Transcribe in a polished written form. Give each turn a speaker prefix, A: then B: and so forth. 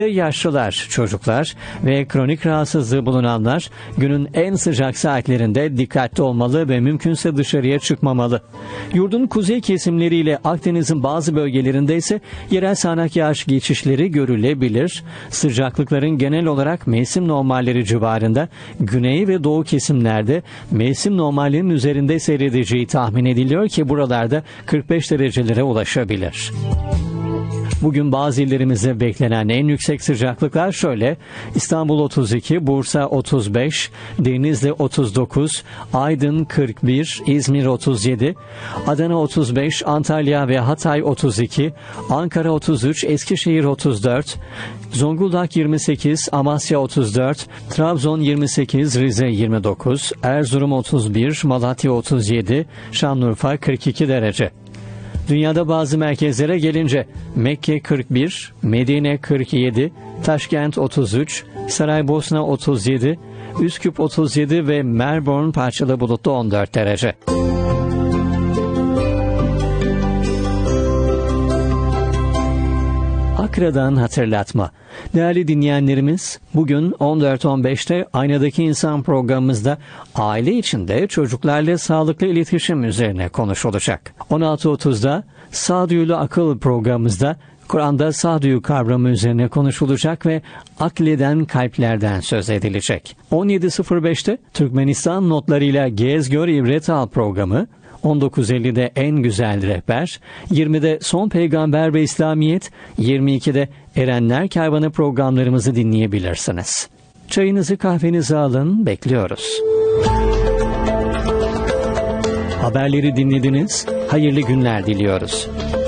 A: Yaşlılar, çocuklar ve kronik rahatsızlığı bulunanlar günün en sıcak saatlerinde dikkatli olmalı ve mümkünse dışarıya çıkmamalı. Yurdun kuzey kesimleriyle Akdeniz'in bazı bölgelerinde ise yerel sağanak yağış geçişleri görülebilir. Sıcaklıkların genel olarak mevsim normalleri civarında, güney ve doğu kesimlerde mevsim normalinin üzerinde seyredeceği tahmin ediliyor ki buralarda 45 derecelere ulaşabilir. Bugün bazı illerimizde beklenen en yüksek sıcaklıklar şöyle: İstanbul 32, Bursa 35, Denizli 39, Aydın 41, İzmir 37, Adana 35, Antalya ve Hatay 32, Ankara 33, Eskişehir 34, Zonguldak 28, Amasya 34, Trabzon 28, Rize 29, Erzurum 31, Malatya 37, Şanlıurfa 42 derece. Dünyada bazı merkezlere gelince Mekke 41, Medine 47, Taşkent 33, Saraybosna 37, Üsküp 37 ve Melbourne parçalı bulutlu 14 derece. Akra'dan hatırlatma. Değerli dinleyenlerimiz, bugün 14.15'te Aynadaki İnsan programımızda aile içinde çocuklarla sağlıklı iletişim üzerine konuşulacak. 16.30'da Sağduyulu Akıl programımızda Kur'an'da sağduyu kavramı üzerine konuşulacak ve akleden kalplerden söz edilecek. 17.05'te Türkmenistan notlarıyla Gez Gör İbret Al programı, 19.50'de En Güzel Rehber, 20'de Son Peygamber ve İslamiyet, 22'de Erenler Kervanı programlarımızı dinleyebilirsiniz. Çayınızı kahvenizi alın, bekliyoruz. Haberleri dinlediniz, hayırlı günler diliyoruz.